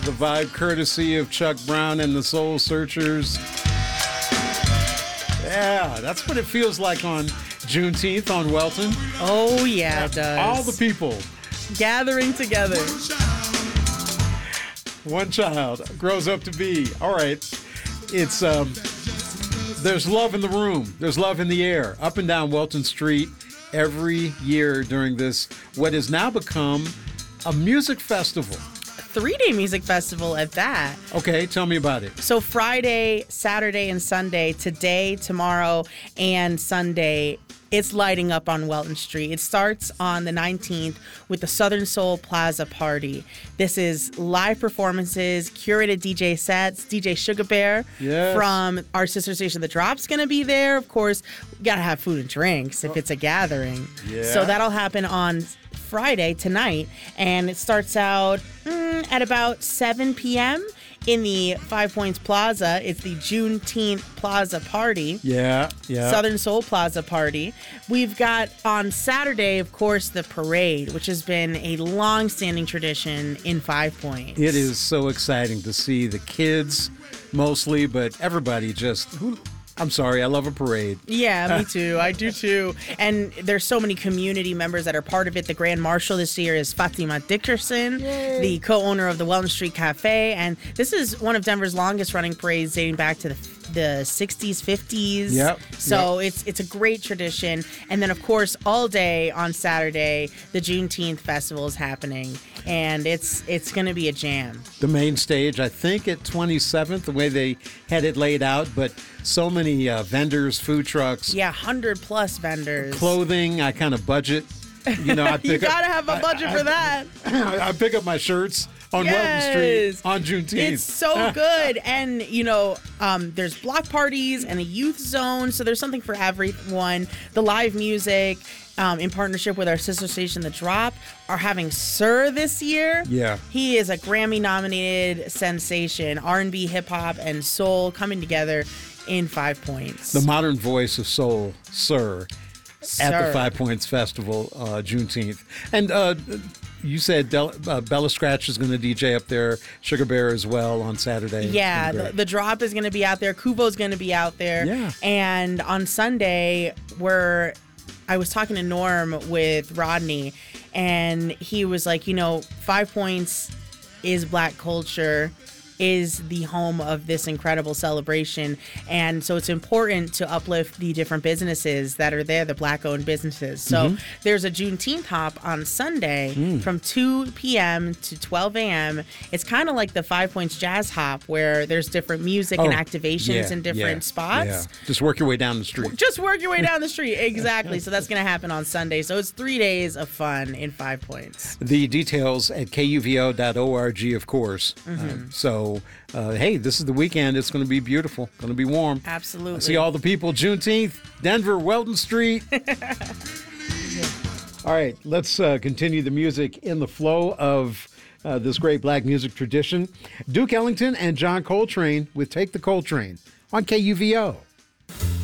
The vibe courtesy of Chuck Brown and the Soul Searchers. Yeah, that's what it feels like on Juneteenth on Welton. Oh, yeah, it does. All the people gathering together. One child grows up to be. All right. It's, there's love in the room. There's love in the air. Up and down Welton Street every year during this, what has now become a music festival. 3-day music festival at that. Okay, tell me about it. So Friday, Saturday, and Sunday, today, tomorrow, and Sunday, it's lighting up on Welton Street. It starts on the 19th with the Southern Soul Plaza Party. This is live performances, curated DJ sets. DJ Sugar Bear from our sister station, The Drop's going to be there. Of course, you got to have food and drinks if it's a gathering. Yeah. So that'll happen on Friday, tonight, and it starts out at about 7 p.m. in the Five Points Plaza. It's the Juneteenth Plaza Party. Yeah. Southern Soul Plaza Party. We've got on Saturday, of course, the parade, which has been a long-standing tradition in Five Points. It is so exciting to see the kids mostly, but everybody just... I'm sorry, I love a parade. Yeah, me too. I do too. And there's so many community members that are part of it. The Grand Marshal this year is Fatima Dickerson, the co-owner of the Welton Street Cafe. And this is one of Denver's longest running parades dating back to the 60s, 50s. Yep. So it's a great tradition. And then, of course, all day on Saturday, the Juneteenth Festival is happening. And it's going to be a jam. The main stage, I think at 27th, the way they had it laid out, but so many vendors, food trucks. Yeah, 100+ vendors. Clothing, I kind of budget. You know, you got to have a budget for that. I pick up my shirts on Welton Street on Juneteenth. It's so good. And, you know, there's block parties and a youth zone, so there's something for everyone. The live music, in partnership with our sister station, The Drop, are having Sir this year. Yeah. He is a Grammy-nominated sensation, R&B, hip-hop, and soul coming together in 5 Points. The modern voice of soul, Sir. At the 5 Points Festival, Juneteenth. And you said Bella Scratch is going to DJ up there, Sugar Bear as well on Saturday. Yeah, the Drop is going to be out there. Kubo's going to be out there. Yeah. And on Sunday, I was talking to Norm with Rodney, and he was like, you know, 5 Points is Black culture, is the home of this incredible celebration. And so it's important to uplift the different businesses that are there, the Black-owned businesses. So there's a Juneteenth hop on Sunday from 2 p.m. to 12 a.m. It's kind of like the 5 Points Jazz Hop, where there's different music and activations in different spots. Yeah. Just work your way down the street. Just work your way down the street. Exactly. So that's going to happen on Sunday. So it's 3 days of fun in 5 Points. The details at kuvo.org, of course. Hey, this is the weekend. It's going to be beautiful. Going to be warm. Absolutely. I see all the people. Juneteenth, Denver, Welton Street. All right, let's continue the music in the flow of this great black music tradition. Duke Ellington and John Coltrane with Take the Coltrane on KUVO.